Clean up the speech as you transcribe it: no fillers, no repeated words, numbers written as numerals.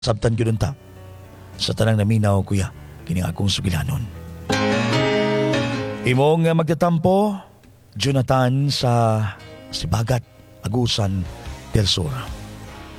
Sabtan ko ta. Sa tanang naminaw, kuya, kining akong sugilanon. Imong magtatampo, Jonathan sa Sibagat, Agusan del Sur.